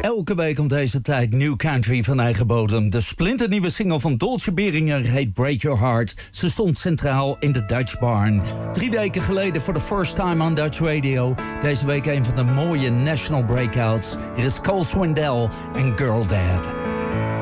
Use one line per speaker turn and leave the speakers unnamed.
Elke week om deze tijd New Country van eigen bodem. De splinternieuwe single van Dolce Beringer heet Break Your Heart. Ze stond centraal in de Dutch Barn. 3 weken geleden voor the first time on Dutch Radio. Deze week een van de mooie national breakouts. Hier is Cole Swindell en Girl Dad.